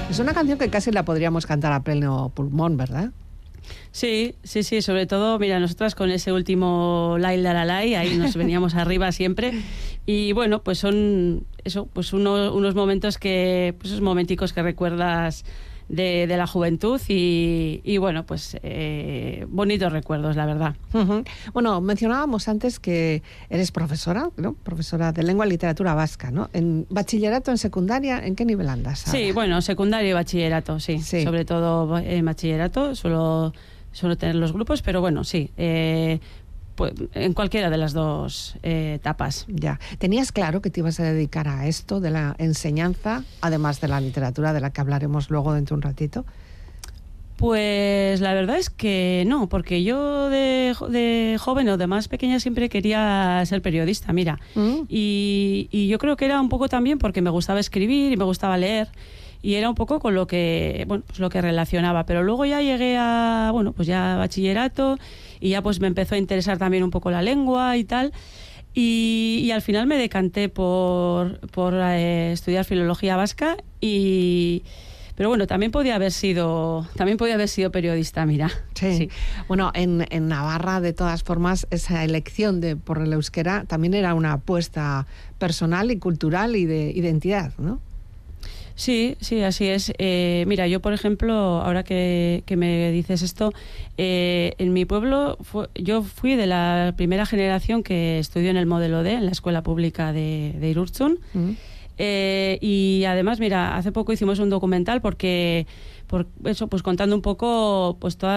Es una canción que casi la podríamos cantar a pleno pulmón, ¿verdad? Sí, sobre todo, mira, nosotras con ese último Lai la la lai, ahí nos veníamos arriba siempre, y bueno, pues son eso, pues unos momentos que, pues esos momenticos que recuerdas de la juventud y bueno, pues bonitos recuerdos, la verdad. Uh-huh. Bueno, mencionábamos antes que eres profesora, ¿no? Profesora de lengua y literatura vasca, ¿no? En bachillerato, en secundaria, ¿en qué nivel andas ahora? Sí, bueno, secundaria y bachillerato, sí. Sobre todo en bachillerato, suelo tener los grupos, pero bueno, sí, pues en cualquiera de las dos etapas. Ya. ¿Tenías claro que te ibas a dedicar a esto de la enseñanza, además de la literatura, de la que hablaremos luego dentro de un ratito? Pues la verdad es que no, porque yo de joven o de más pequeña siempre quería ser periodista, mira. Y yo creo que era un poco también porque me gustaba escribir y me gustaba leer. Y era un poco con lo que, bueno, pues lo que relacionaba. Pero luego ya llegué a, bueno, pues ya bachillerato y ya pues me empezó a interesar también un poco la lengua y tal. Y al final me decanté por estudiar filología vasca pero bueno, también podía haber sido periodista, mira. Sí. Bueno, en Navarra, de todas formas, esa elección por el euskera también era una apuesta personal y cultural y de identidad, ¿no? Sí, así es. Mira, yo, por ejemplo, ahora que me dices esto, en mi pueblo yo fui de la primera generación que estudió en el Modelo D, en la escuela pública de Irurzun. Y además, mira, hace poco hicimos un documental por eso, pues contando un poco pues todo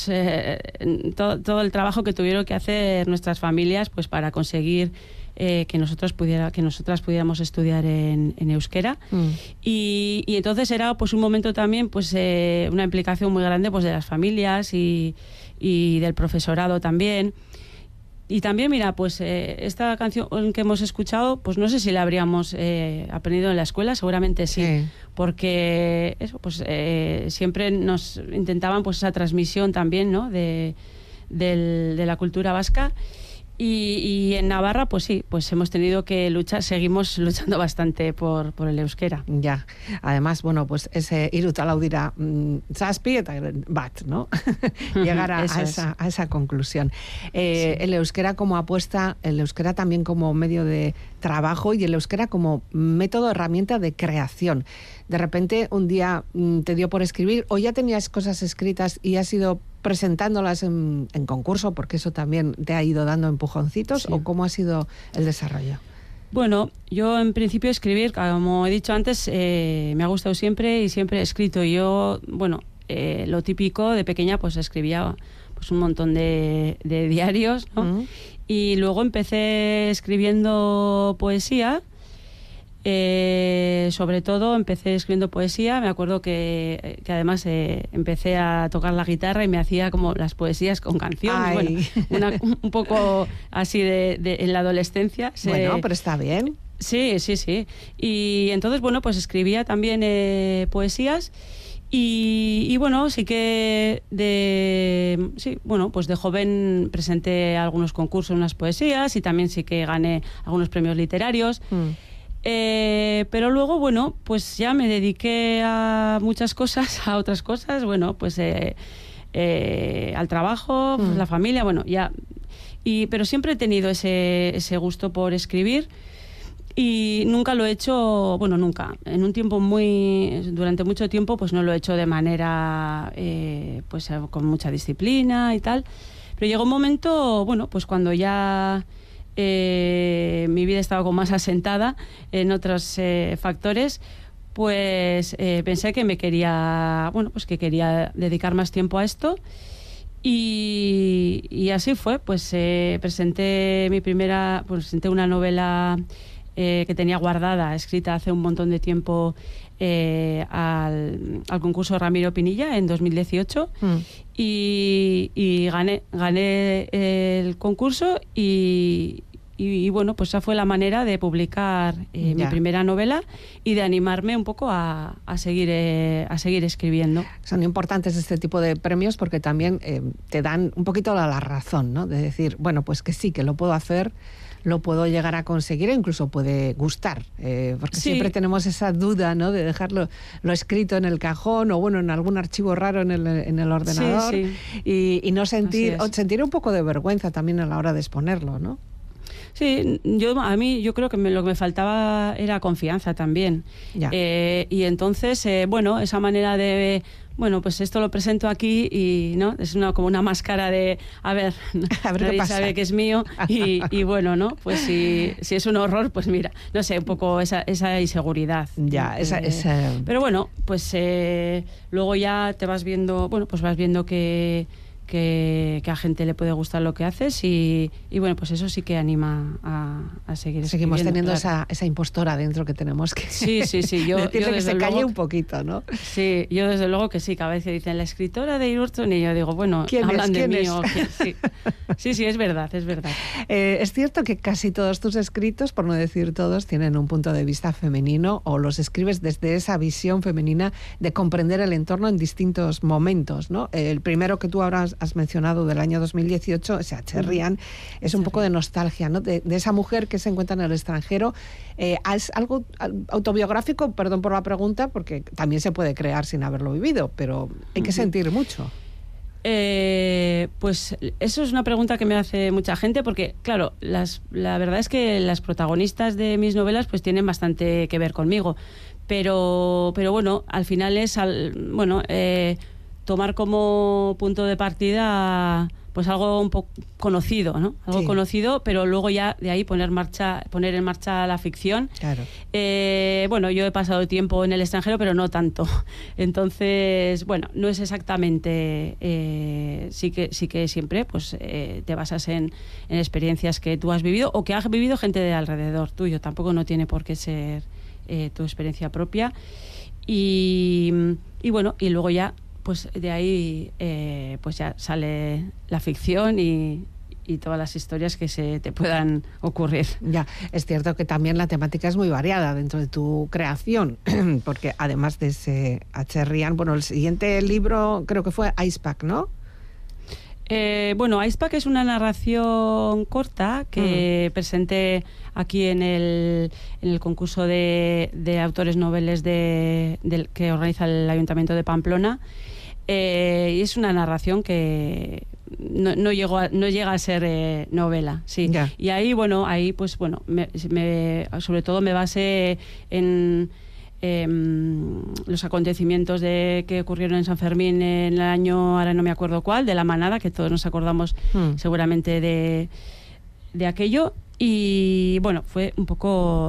el trabajo que tuvieron que hacer nuestras familias pues para conseguir que nosotras pudiéramos estudiar en euskera. Y entonces era pues un momento también pues una implicación muy grande pues de las familias y del profesorado también. Y también, mira, pues esta canción que hemos escuchado, pues no sé si la habríamos aprendido en la escuela, seguramente sí. Porque eso, pues siempre nos intentaban pues esa transmisión también, ¿no? de la cultura vasca. Y en Navarra, pues sí, pues hemos tenido que seguimos luchando bastante por el euskera. Ya, además, bueno, pues ese irutalaudira zazpi eta bat, ¿no? Llegar a esa conclusión. El euskera como apuesta, el euskera también como medio de trabajo y el euskera como método, herramienta de creación. De repente, un día te dio por escribir o ya tenías cosas escritas y has ido presentándolas en concurso, porque eso también te ha ido dando empujoncitos, ¿o cómo ha sido el desarrollo? Bueno, yo en principio escribir, como he dicho antes, me ha gustado siempre y siempre he escrito. Yo, bueno, lo típico de pequeña, pues escribía pues un montón de diarios, ¿no? Y luego empecé escribiendo poesía. Sobre todo empecé escribiendo poesía. Me acuerdo que además empecé a tocar la guitarra y me hacía como las poesías con canciones. Bueno, un poco así en la adolescencia. Bueno, pero está bien. Sí. Y entonces, bueno, pues escribía también poesías. Y bueno, sí que pues de joven presenté algunos concursos, unas poesías, y también sí que gané algunos premios literarios. Pero luego, bueno, pues ya me dediqué a muchas cosas, a otras cosas, bueno, pues al trabajo, pues la familia, bueno, ya. Pero siempre he tenido ese gusto por escribir y nunca lo he hecho, bueno, nunca. Durante mucho tiempo, pues no lo he hecho de manera, pues con mucha disciplina y tal. Pero llegó un momento, bueno, pues cuando ya mi vida estaba como más asentada en otros factores, pues pensé que que quería dedicar más tiempo a esto y así fue. Pues presenté una novela que tenía guardada, escrita hace un montón de tiempo, al concurso Ramiro Pinilla en 2018 y gané el concurso y bueno, pues esa fue la manera de publicar mi primera novela y de animarme un poco a seguir escribiendo. Son importantes este tipo de premios porque también te dan un poquito la razón, ¿no? De decir, bueno, pues que sí, que lo puedo hacer, lo puedo llegar a conseguir, e incluso puede gustar, porque siempre tenemos esa duda, ¿no?, de dejarlo lo escrito en el cajón o bueno, en algún archivo raro en el ordenador, y no sentir un poco de vergüenza también a la hora de exponerlo, ¿no? Sí, yo creo que lo que me faltaba era confianza también. Y entonces, bueno, esa manera de, bueno, pues esto lo presento aquí y no es como una máscara de, a ver nadie sabe que es mío y bueno, ¿no? Pues si es un horror, pues mira, no sé, un poco esa inseguridad. Pero bueno, pues luego ya te vas viendo, bueno, pues vas viendo que a gente le puede gustar lo que haces y bueno, pues eso sí que anima a seguir. Seguimos teniendo esa impostora dentro que tenemos que yo decirle que se calle un poquito, ¿no? Sí, yo desde luego que sí, cada vez que dicen la escritora de Irurtzun y yo digo, bueno, hablan de mí o quién. Sí, es verdad. Es cierto que casi todos tus escritos, por no decir todos, tienen un punto de vista femenino o los escribes desde esa visión femenina de comprender el entorno en distintos momentos, ¿no? El primero que tú ahora has mencionado del año 2018, ese Acherrian, es un poco de nostalgia, ¿no? De esa mujer que se encuentra en el extranjero. ¿Es algo autobiográfico? Perdón por la pregunta, porque también se puede crear sin haberlo vivido, pero hay que sentir mucho. Pues eso es una pregunta que me hace mucha gente porque, claro, la verdad es que las protagonistas de mis novelas pues tienen bastante que ver conmigo, pero bueno, al final es tomar como punto de partida pues algo un poco conocido, ¿no? Algo conocido, pero luego ya de ahí poner en marcha la ficción. Claro. Bueno, yo he pasado tiempo en el extranjero, pero no tanto. Entonces, bueno, no es exactamente... sí que siempre pues te basas en experiencias que tú has vivido o que ha vivido gente de alrededor tuyo. Tampoco no tiene por qué ser tu experiencia propia. Y bueno, y luego ya pues de ahí pues ya sale la ficción y todas las historias que se te puedan ocurrir. Ya, es cierto que también la temática es muy variada dentro de tu creación, porque además de ese Acherrian, bueno, el siguiente libro creo que fue Icepack, ¿no? Bueno, Icepack es una narración corta que presenté aquí en el concurso de autores noveles que organiza el Ayuntamiento de Pamplona. Y es una narración que no llega a ser novela, sí. Yeah. Y ahí, pues sobre todo me basé en los acontecimientos que ocurrieron en San Fermín en el año, ahora no me acuerdo cuál, de la manada, que todos nos acordamos seguramente de aquello. Y bueno, fue un poco...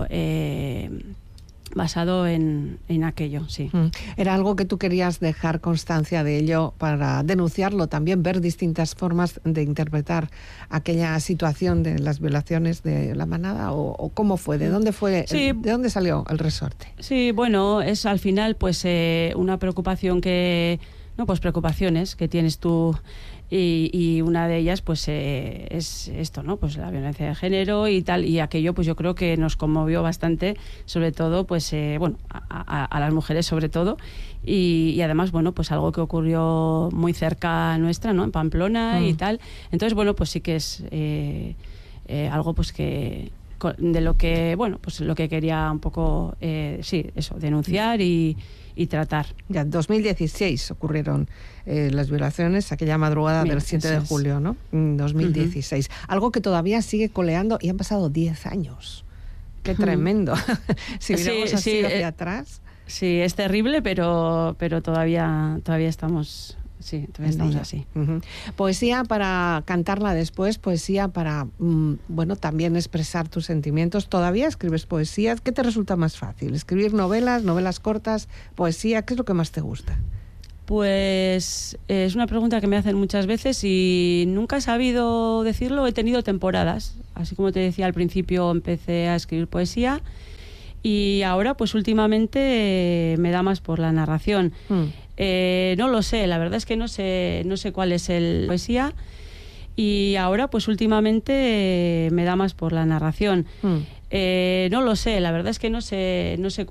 basado en aquello, sí. Era algo que tú querías dejar constancia de ello para denunciarlo también, ver distintas formas de interpretar aquella situación de las violaciones de la manada, o cómo fue, de dónde fue, de dónde salió el resorte. Sí, bueno, es al final pues una preocupación pues preocupaciones que tienes tú. Y una de ellas pues es esto, ¿no? Pues la violencia de género y tal, y aquello pues yo creo que nos conmovió bastante, sobre todo pues a las mujeres sobre todo, y además bueno, pues algo que ocurrió muy cerca nuestra, ¿no? En Pamplona y tal. Entonces bueno, pues sí que es algo pues que de lo que bueno, pues lo que quería un poco denunciar y tratar. Ya, en 2016 ocurrieron las violaciones, aquella madrugada del 7 de julio, ¿no? 2016. Algo que todavía sigue coleando y han pasado 10 años. ¡Qué tremendo! Si miramos así hacia atrás. Sí, es terrible, pero todavía estamos... Sí, todavía estamos así. Poesía para cantarla después, poesía para, también expresar tus sentimientos. ¿Todavía escribes poesía? ¿Qué te resulta más fácil? ¿Escribir novelas cortas, poesía? ¿Qué es lo que más te gusta? Pues es una pregunta que me hacen muchas veces y nunca he sabido decirlo. He tenido temporadas. Así como te decía al principio, empecé a escribir poesía y ahora pues últimamente me da más por la narración. No lo sé, la verdad es que no sé cuál es el poesía y ahora pues últimamente me da más por la narración. No lo sé, la verdad es que no sé